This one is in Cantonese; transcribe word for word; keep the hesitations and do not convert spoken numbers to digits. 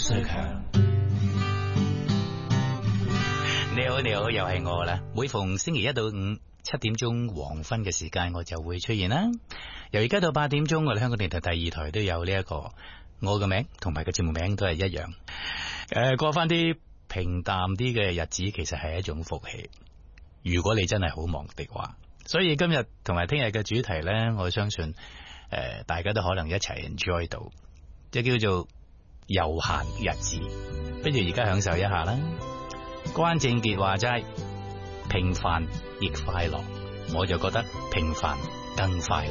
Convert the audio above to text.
歲強。 你好，你好，又係我啦。每逢星期一到五七點鐘黃昏嘅時間，我就會出現啦。由而家到八點鐘，我哋香港電台第二台都有呢、這、一個我嘅名同埋個節目名都係一樣。誒、呃，過翻啲平淡啲嘅日子，其實係一種福氣。如果你真係好忙的話，所以今日同埋聽日嘅主題呢，我相信誒、呃、大家都可能一齊 enjoy 到，即係叫做悠閒日子。不如而家享受一下啦。關正傑話齋，平凡亦快樂，我就覺得平凡更快樂。